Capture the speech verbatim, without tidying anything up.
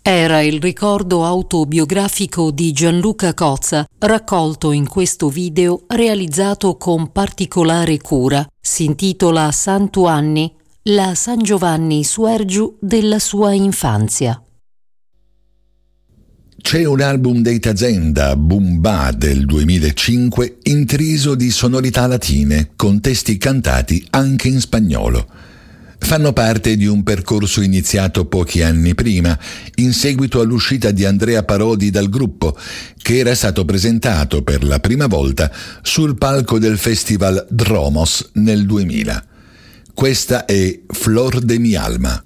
Era il ricordo autobiografico di Gianluca Cozza, raccolto in questo video realizzato con particolare cura. Si intitola Santu Anni, la San Giovanni Suergiu della sua infanzia. C'è un album dei Tazenda, Bumba del duemilacinque, intriso di sonorità latine, con testi cantati anche in spagnolo. Fanno parte di un percorso iniziato pochi anni prima, in seguito all'uscita di Andrea Parodi dal gruppo, che era stato presentato per la prima volta sul palco del festival Dromos nel duemila. Questa è Flor de mi alma.